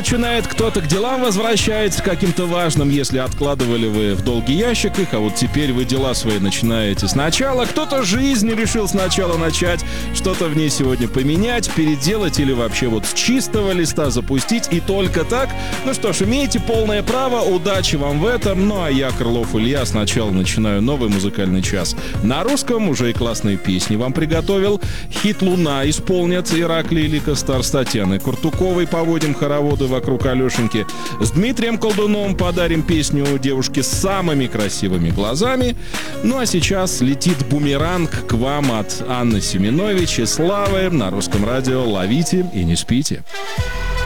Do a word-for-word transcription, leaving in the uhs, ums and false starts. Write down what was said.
Начинает, кто-то к делам возвращается, каким-то важным, если откладывали вы в долгий ящик их, а вот теперь вы дела свои начинаете сначала. Кто-то жизнь решил сначала начать, что-то в ней сегодня поменять, переделать или вообще вот с чистого листа запустить, и только так. Ну что ж, имеете полное право, удачи вам в этом. Ну а я, Крылов Илья, сначала начинаю новый музыкальный час на русском, уже и классные песни вам приготовил. Хит «Луна» исполнят Ираклий Ликостар, с Татьяной Куртуковой поводим хороводы вокруг Алешеньки. С Дмитрием Колдуном подарим песню девушки с самыми красивыми глазами. Ну а сейчас летит бумеранг к вам от Анны Семенович и Славы на русском радио. Ловите и не спите.